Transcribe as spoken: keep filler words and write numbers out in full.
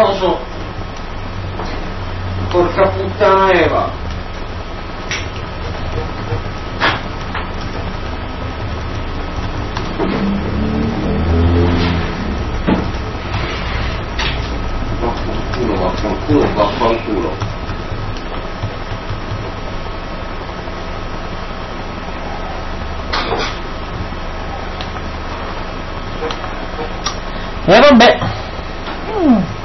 coso. Porca puttana Eva. Vaffanculo, vaffanculo, vaffanculo. E eh, vabbè. Mm.